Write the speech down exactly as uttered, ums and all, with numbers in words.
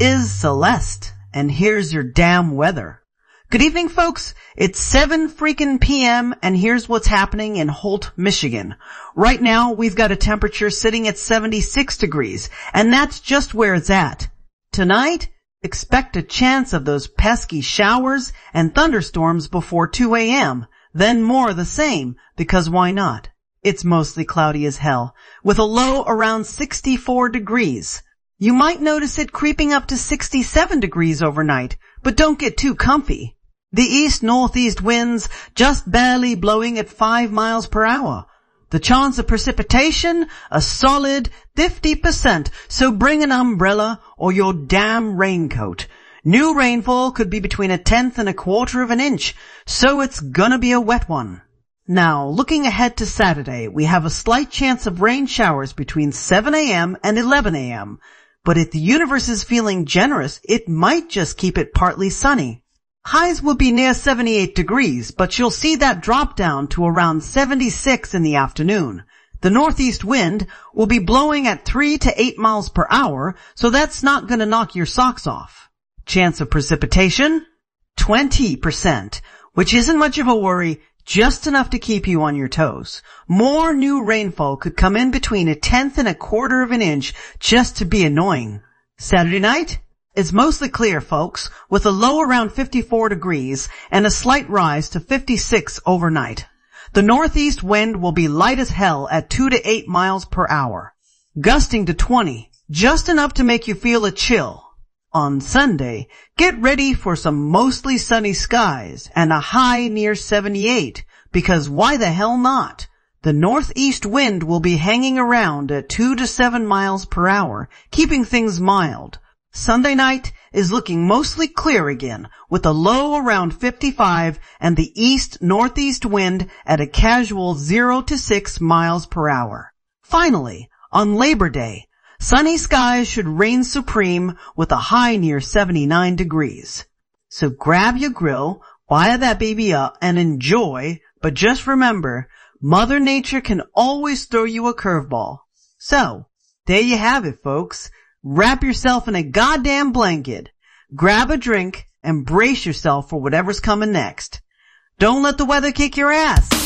is Celeste, and here's your damn weather. Good evening, folks. It's seven freaking p m, and here's what's happening in Holt, Michigan. Right now, we've got a temperature sitting at seventy-six degrees, and that's just where it's at. Tonight, expect a chance of those pesky showers and thunderstorms before two a m, then more the same, because why not? It's mostly cloudy as hell, with a low around sixty-four degrees. You might notice it creeping up to sixty-seven degrees overnight, but don't get too comfy. The east-northeast winds just barely blowing at five miles per hour. The chance of precipitation, a solid fifty percent, so bring an umbrella or your damn raincoat. New rainfall could be between a tenth and a quarter of an inch, so it's gonna be a wet one. Now, looking ahead to Saturday, we have a slight chance of rain showers between seven a m and eleven a m, but if the universe is feeling generous, it might just keep it partly sunny. Highs will be near seventy-eight degrees, but you'll see that drop down to around seventy-six in the afternoon. The northeast wind will be blowing at three to eight miles per hour, so that's not gonna knock your socks off. Chance of precipitation? twenty percent, which isn't much of a worry, just enough to keep you on your toes. More new rainfall could come in between a tenth and a quarter of an inch just to be annoying. Saturday night? It's mostly clear, folks, with a low around fifty-four degrees and a slight rise to fifty-six overnight. The northeast wind will be light as hell at two to eight miles per hour, gusting to twenty, just enough to make you feel a chill. On Sunday, get ready for some mostly sunny skies and a high near seventy-eight, because why the hell not? The northeast wind will be hanging around at two to seven miles per hour, keeping things mild. Sunday night is looking mostly clear again, with a low around fifty-five and the east-northeast wind at a casual zero to six miles per hour. Finally, on Labor Day, sunny skies should reign supreme with a high near seventy-nine degrees. So grab your grill, fire that baby up, and enjoy, but just remember, Mother Nature can always throw you a curveball. So, there you have it, folks. Wrap yourself in a goddamn blanket, grab a drink, and brace yourself for whatever's coming next. Don't let the weather kick your ass.